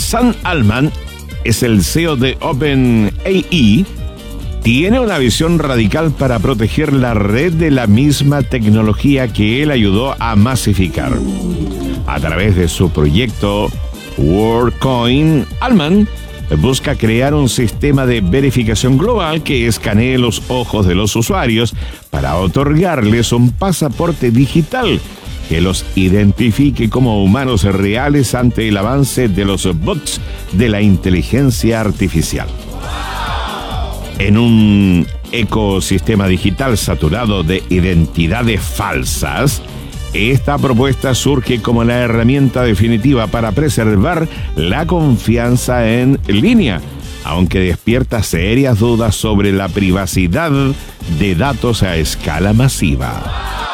Sam Altman es el CEO de OpenAI. Tiene una visión radical para proteger la red de la misma tecnología que él ayudó a masificar. A través de su proyecto WorldCoin, Altman busca crear un sistema de verificación global que escanee los ojos de los usuarios para otorgarles un pasaporte digital que los identifique como humanos reales ante el avance de los bots de la inteligencia artificial. En un ecosistema digital saturado de identidades falsas, esta propuesta surge como la herramienta definitiva para preservar la confianza en línea, aunque despierta serias dudas sobre la privacidad de datos a escala masiva.